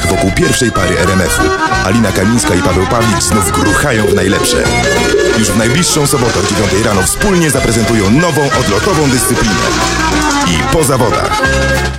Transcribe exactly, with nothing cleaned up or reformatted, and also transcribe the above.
wokół pierwszej pary R M F-u. Alina Kamińska i Paweł Pawlik znów gruchają w najlepsze. Już w najbliższą sobotę o dziewiątej rano wspólnie zaprezentują nową odlotową dyscyplinę. I po zawodach.